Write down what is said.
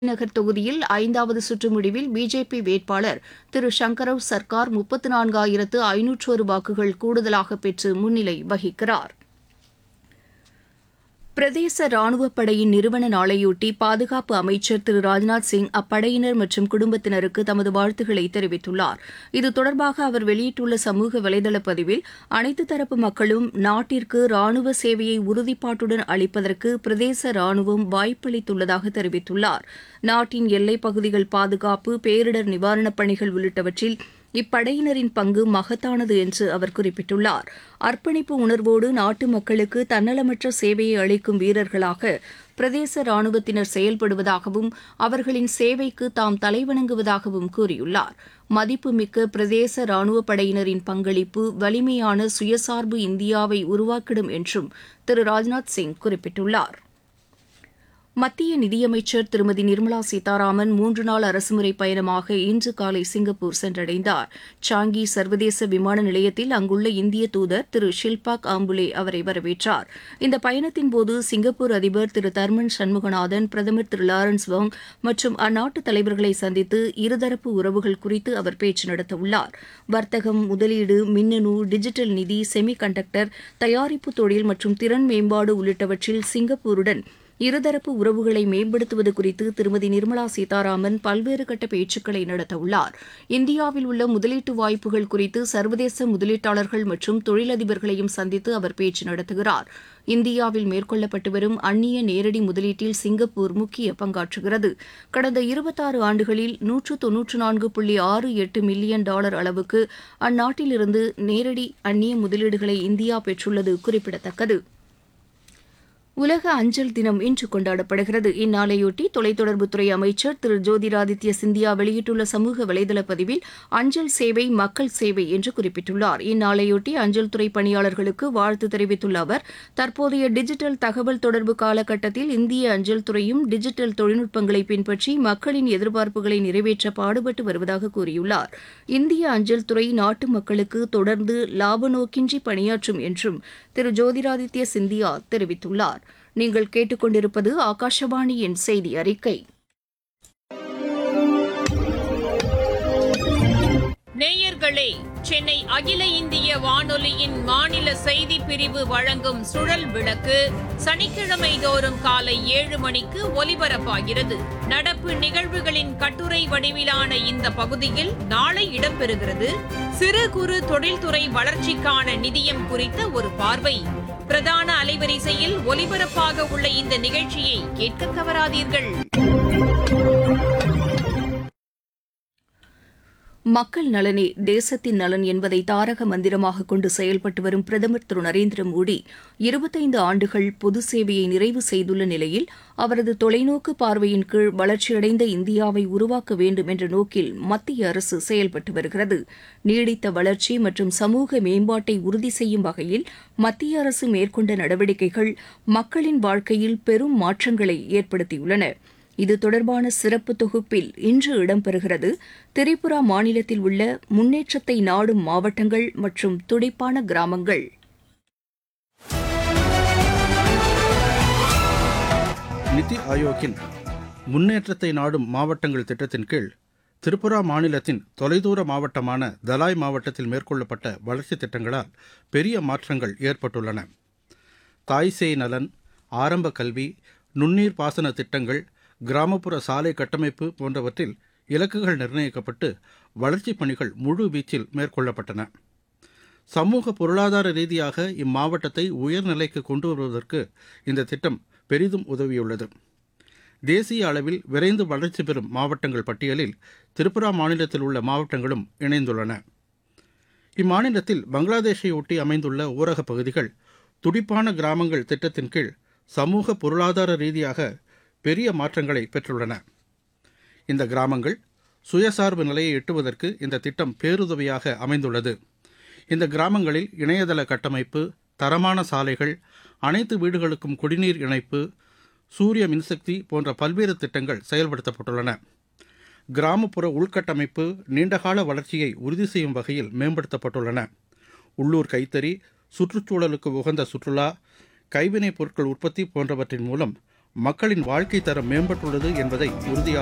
நகர் தொகுதியில் 5வது சுற்று முடிவில் பிஜேபி வேட்பாளர் திரு சங்கரவ் சர்க்கார் 34,501 வாக்குகள் கூடுதலாக பெற்று முன்னிலை வகிக்கிறார். பிரதேச ராணுவப் படையின் நிறுவன நாளையொட்டி பாதுகாப்பு அமைச்சர் திரு ராஜ்நாத் சிங் அப்படையினர் மற்றும் குடும்பத்தினருக்கு தமது வாழ்த்துக்களை தெரிவித்துள்ளார். இது தொடர்பாக அவர் வெளியிட்டுள்ள சமூக வலைதள பதிவில் அனைத்து தரப்பு மக்களும் நாட்டிற்கு ராணுவ சேவையை உறுதிப்பாட்டுடன் அளிப்பதற்கு பிரதேச ராணுவம் வாய்ப்பளித்துள்ளதாக தெரிவித்துள்ளார். நாட்டின் எல்லைப் பகுதிகள் பாதுகாப்பு, பேரிடர் நிவாரணப் பணிகள் உள்ளிட்டவற்றில் இப்படையினரின் பங்கு மகத்தானது என்று அவர் குறிப்பிட்டுள்ளார். அர்ப்பணிப்பு உணர்வோடு நாட்டு மக்களுக்கு தன்னலமற்ற சேவையை அளிக்கும் வீரர்களாக பிரதேச ராணுவத்தினர் செயல்படுவதாகவும் அவர்களின் சேவைக்கு தாம் தலைவணங்குவதாகவும் கூறியுள்ளார். மதிப்புமிக்க பிரதேச ராணுவப் படையினரின் பங்களிப்பு வலிமையான சுயசார்பு இந்தியாவை உருவாக்கிடும் என்றும் திரு ராஜ்நாத் சிங் குறிப்பிட்டுள்ளார். மத்திய நிதியமைச்சர் திருமதி நிர்மலா சீதாராமன் 3 நாள் அரசுமுறை பயணமாக இன்று காலை சிங்கப்பூர் சென்றடைந்தார். சாங்கி சர்வதேச விமான நிலையத்தில் அங்குள்ள இந்திய தூதர் திரு ஷில்பாக் ஆம்புலே அவரை வரவேற்றார். இந்த பயணத்தின்போது சிங்கப்பூர் அதிபர் திரு தர்மன் சண்முகநாதன், பிரதமர் திரு லாரன்ஸ் வாங் மற்றும் அந்நாட்டு தலைவர்களை சந்தித்து இருதரப்பு உறவுகள் குறித்து அவர் பேச்சு நடத்தவுள்ளார். வர்த்தகம், முதலீடு, மின்னணு, டிஜிட்டல் நிதி, செமி கண்டக்டர், தயாரிப்பு தொழில் மற்றும் திறன் மேம்பாடு உள்ளிட்டவற்றில் சிங்கப்பூருடன் இருதரப்பு உறவுகளை மேம்படுத்துவது குறித்து திருமதி நிர்மலா சீதாராமன் பல்வேறு கட்ட பேச்சுக்களை நடத்தவுள்ளார். இந்தியாவில் உள்ள முதலீட்டு வாய்ப்புகள் குறித்து சர்வதேச முதலீட்டாளர்கள் மற்றும் தொழிலதிபர்களையும் சந்தித்து அவர் பேச்சு நடத்துகிறார். இந்தியாவில் மேற்கொள்ளப்பட்டு வரும் அந்நிய நேரடி முதலீட்டில் சிங்கப்பூர் முக்கிய பங்காற்றுகிறது. கடந்த 26 ஆண்டுகளில் $194.68 மில்லியன் அளவுக்கு அந்நாட்டிலிருந்து நேரடி அந்நிய முதலீடுகளை இந்தியா பெற்றுள்ளது குறிப்பிடத்தக்கது. உலக அஞ்சல் தினம் இன்று கொண்டாடப்படுகிறது. இந்நாளையொட்டி தொலைத்தொடர்புத்துறை அமைச்சர் திரு ஜோதிராதித்ய சிந்தியா வெளியிட்டுள்ள சமூக வலைதள பதிவில் அஞ்சல் சேவை மக்கள் சேவை என்று குறிப்பிட்டுள்ளார். இந்நாளையொட்டி அஞ்சல் துறை பணியாளர்களுக்கு வாழ்த்து தெரிவித்துள்ள அவர், தற்போதைய டிஜிட்டல் தகவல் தொடர்பு காலகட்டத்தில் இந்திய அஞ்சல் துறையும் டிஜிட்டல் தொழில்நுட்பங்களை பின்பற்றி மக்களின் எதிர்பார்ப்புகளை நிறைவேற்ற பாடுபட்டு வருவதாக கூறியுள்ளார். இந்திய அஞ்சல் துறை நாட்டு மக்களுக்கு தொடர்ந்து லாப நோக்கின்றி பணியாற்றும் என்றும் திரு ஜோதிராதித்ய சிந்தியா தெரிவித்துள்ளார். நீங்கள் கேட்டுக்கொண்டிருப்பது ஆகாஷவாணியின் செய்தி அறிக்கை. நேயர்களே, சென்னை அகில இந்திய வானொலியின் மாநில செய்தி பிரிவு வழங்கும் சுழல் விளக்கு சனிக்கிழமை தோறும் காலை 7 மணிக்கு ஒலிபரப்பாகிறது. நடப்பு நிகழ்வுகளின் கட்டுரை வடிவிலான இந்த பகுதியில் நாளை இடம்பெறுகிறது. சிறு குறு தொழில்துறை வளர்ச்சிக்கான நிதியம் குறித்த ஒரு பார்வை. பிரதான அலைவரிசையில் ஒலிபரப்பாக உள்ள இந்த நிகழ்ச்சியை கேட்க தவறாதீர்கள். மக்கள் நலனே தேசத்தின் நலன் என்பதை தாரக மந்திரமாக கொண்டு செயல்பட்டு வரும் பிரதமர் திரு நரேந்திர மோடி 25 ஆண்டுகள் பொது சேவையை நிறைவு செய்துள்ள நிலையில் அவரது தொலைநோக்கு பார்வையின் கீழ் வளர்ச்சியடைந்த இந்தியாவை உருவாக்க வேண்டும் என்ற நோக்கில் மத்திய அரசு செயல்பட்டு வருகிறது. நீடித்த வளர்ச்சி மற்றும் சமூக மேம்பாட்டை உறுதி செய்யும் வகையில் மத்திய அரசு மேற்கொண்ட நடவடிக்கைகள் மக்களின் வாழ்க்கையில் பெரும் மாற்றங்களை ஏற்படுத்தியுள்ளன. இது தொடர்பான சிறப்பு தொகுப்பில் இன்று இடம்பெறுகிறது. திரிபுரா மாநிலத்தில் உள்ள முன்னேற்றத்தை நாடும் மாவட்டங்கள் மற்றும் துடிப்பான கிராமங்கள். நிதி ஆயோக்கின் முன்னேற்றத்தை நாடும் மாவட்டங்கள் திட்டத்தின் கீழ் திரிபுரா மாநிலத்தின் தொலைதூர மாவட்டமான தலாய் மாவட்டத்தில் மேற்கொள்ளப்பட்ட வளர்ச்சி திட்டங்களால் பெரிய மாற்றங்கள் ஏற்பட்டுள்ளன. தாய்சேய் நலன், ஆரம்ப கல்வி, நுண்ணீர் பாசன திட்டங்கள், கிராமப்புற சாலை கட்டமைப்பு போன்றவற்றில் இலக்குகள் நிர்ணயிக்கப்பட்டு வளர்ச்சிப் பணிகள் முழு வீச்சில் மேற்கொள்ளப்பட்டன. சமூக பொருளாதார ரீதியாக இம்மாவட்டத்தை உயர்நிலைக்கு கொண்டு வருவதற்கு இந்த திட்டம் பெரிதும் உதவியுள்ளது. தேசிய அளவில் விரைந்து வளர்ச்சி பெறும் மாவட்டங்கள் பட்டியலில் திரிபுரா மாநிலத்தில் உள்ள மாவட்டங்களும் இணைந்துள்ளன. இம்மாநிலத்தில் பங்களாதேஷை ஒட்டி அமைந்துள்ள ஊரகப் பகுதிகள் துடிப்பான கிராமங்கள் திட்டத்தின் கீழ் சமூக பொருளாதார ரீதியாக பெரிய மாற்றங்களை பெற்றுள்ளன. இந்த கிராமங்கள் சுயசார்பு நிலையை எட்டுவதற்கு இந்த திட்டம் பேருதவியாக அமைந்துள்ளது. இந்த கிராமங்களில் இணையதள கட்டமைப்பு, தரமான சாலைகள், அனைத்து வீடுகளுக்கும் குடிநீர் இணைப்பு, சூரிய மின்சக்தி போன்ற பல்வேறு திட்டங்கள் செயல்படுத்தப்பட்டுள்ளன. கிராமப்புற உள்கட்டமைப்பு நீண்டகால வளர்ச்சியை உறுதி செய்யும் வகையில் மேம்படுத்தப்பட்டுள்ளன. உள்ளூர் கைத்தறி, சுற்றுச்சூழலுக்கு உகந்த சுற்றுலா, கைவினைப் பொருட்கள் உற்பத்தி போன்றவற்றின் மூலம் மக்களின் வாழ்க்கை தரம் மேம்பட்டுள்ளது என்பதை உறுதியாக